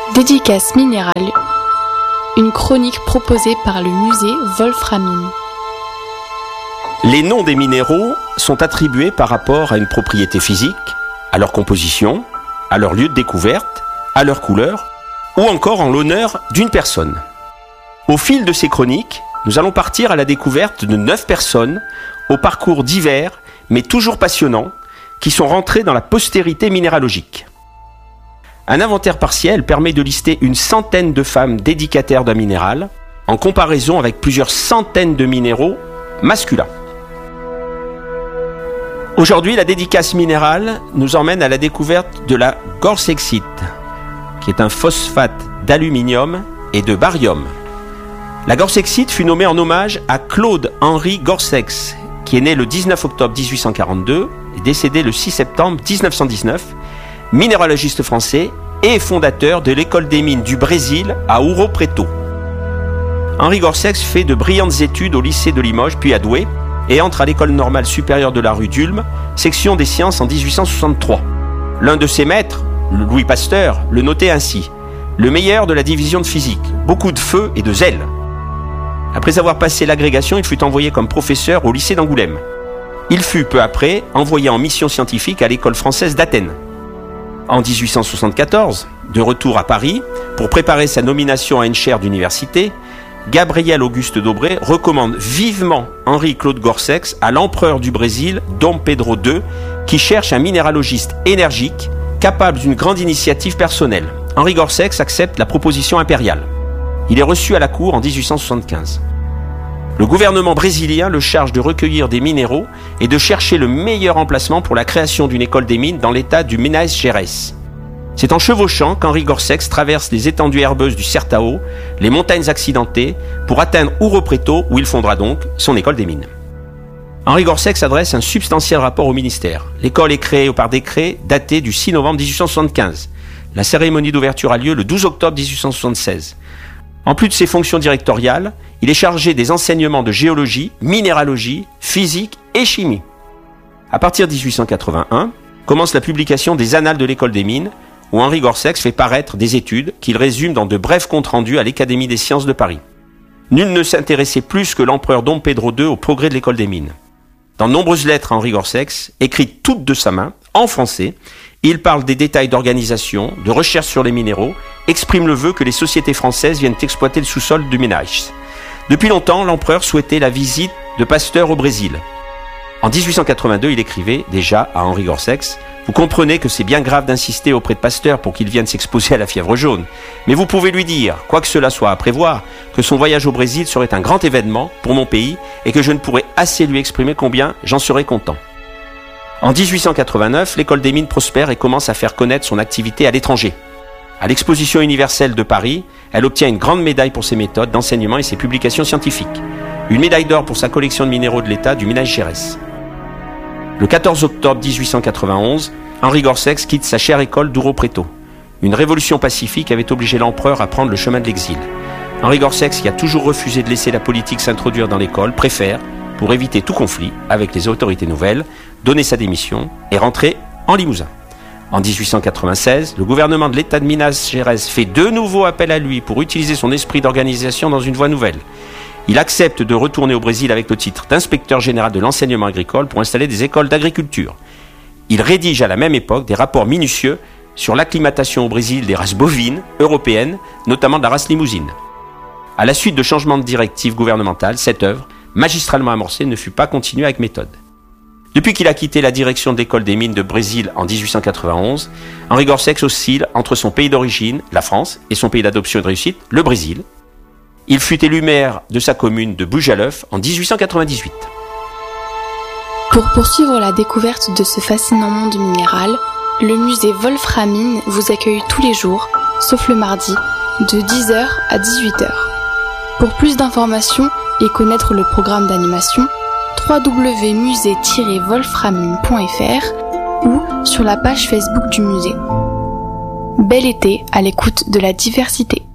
Dédicace minérale, une chronique proposée par le musée Wolframine. Les noms des minéraux sont attribués par rapport à une propriété physique, à leur composition, à leur lieu de découverte, à leur couleur, ou encore en l'honneur d'une personne. Au fil de ces chroniques, nous allons partir à la découverte de 9 personnes au parcours divers, mais toujours passionnants, qui sont rentrées dans la postérité minéralogique. Un inventaire partiel permet de lister une centaine de femmes dédicataires d'un minéral, en comparaison avec plusieurs centaines de minéraux masculins. Aujourd'hui, la dédicace minérale nous emmène à la découverte de la gorsexite, qui est un phosphate d'aluminium et de barium. La gorsexite fut nommée en hommage à Claude-Henri Gorsex, qui est né le 19 octobre 1842 et décédé le 6 septembre 1919, minéralogiste français et fondateur de l'école des mines du Brésil à Ouro Preto. Henri Gorsex fait de brillantes études au lycée de Limoges puis à Douai et entre à l'école normale supérieure de la rue d'Ulm, section des sciences en 1863. L'un de ses maîtres, Louis Pasteur, le notait ainsi: le meilleur de la division de physique, beaucoup de feu et de zèle. Après avoir passé l'agrégation, il fut envoyé comme professeur au lycée d'Angoulême. Il fut peu après envoyé en mission scientifique à l'école française d'Athènes. En 1874, de retour à Paris, pour préparer sa nomination à une chaire d'université, Gabriel Auguste d'Aubray recommande vivement Henri-Claude Gorsex à l'empereur du Brésil, Dom Pedro II, qui cherche un minéralogiste énergique, capable d'une grande initiative personnelle. Henri Gorsex accepte la proposition impériale. Il est reçu à la cour en 1875. Le gouvernement brésilien le charge de recueillir des minéraux et de chercher le meilleur emplacement pour la création d'une école des mines dans l'état du Minas Gerais. C'est en chevauchant qu'Henri Gorsex traverse les étendues herbeuses du Sertão, les montagnes accidentées, pour atteindre Ouro Preto, où il fondera donc son école des mines. Henri Gorsex adresse un substantiel rapport au ministère. L'école est créée par décret daté du 6 novembre 1875. La cérémonie d'ouverture a lieu le 12 octobre 1876. En plus de ses fonctions directoriales, il est chargé des enseignements de géologie, minéralogie, physique et chimie. À partir de 1881, commence la publication des Annales de l'école des mines, où Henri Gorsex fait paraître des études qu'il résume dans de brefs comptes rendus à l'Académie des sciences de Paris. Nul ne s'intéressait plus que l'empereur Dom Pedro II au progrès de l'école des mines. Dans de nombreuses lettres à Henri Gorsex, écrites toutes de sa main, en français, il parle des détails d'organisation, de recherche sur les minéraux, exprime le vœu que les sociétés françaises viennent exploiter le sous-sol du Minas. Depuis longtemps, l'empereur souhaitait la visite de Pasteur au Brésil. En 1882, il écrivait déjà à Henri Gorsex: « Vous comprenez que c'est bien grave d'insister auprès de Pasteur pour qu'il vienne s'exposer à la fièvre jaune. Mais vous pouvez lui dire, quoi que cela soit à prévoir, que son voyage au Brésil serait un grand événement pour mon pays et que je ne pourrais assez lui exprimer combien j'en serais content. » En 1889, l'école des mines prospère et commence à faire connaître son activité à l'étranger. À l'exposition universelle de Paris, elle obtient une grande médaille pour ses méthodes d'enseignement et ses publications scientifiques. Une médaille d'or pour sa collection de minéraux de l'État du Minas Gerais. Le 14 octobre 1891, Henri Gorsex quitte sa chère école d'Ouro Preto. Une révolution pacifique avait obligé l'empereur à prendre le chemin de l'exil. Henri Gorsex, qui a toujours refusé de laisser la politique s'introduire dans l'école, préfère, pour éviter tout conflit avec les autorités nouvelles, donner sa démission et rentrer en Limousin. En 1896, le gouvernement de l'État de Minas Gerais fait de nouveau appel à lui pour utiliser son esprit d'organisation dans une voie nouvelle. Il accepte de retourner au Brésil avec le titre d'inspecteur général de l'enseignement agricole pour installer des écoles d'agriculture. Il rédige à la même époque des rapports minutieux sur l'acclimatation au Brésil des races bovines européennes, notamment de la race limousine. À la suite de changements de directives gouvernementales, cette œuvre, magistralement amorcée, ne fut pas continuée avec méthode. Depuis qu'il a quitté la direction de l'école des mines de Brésil en 1891, Henri Gorsex oscille entre son pays d'origine, la France, et son pays d'adoption et de réussite, le Brésil. Il fut élu maire de sa commune de Bujaleuf en 1898. Pour poursuivre la découverte de ce fascinant monde minéral, le musée Wolframine vous accueille tous les jours, sauf le mardi, de 10h à 18h. Pour plus d'informations et connaître le programme d'animation, www.musée-wolframine.fr ou sur la page Facebook du musée. Bel été à l'écoute de la diversité.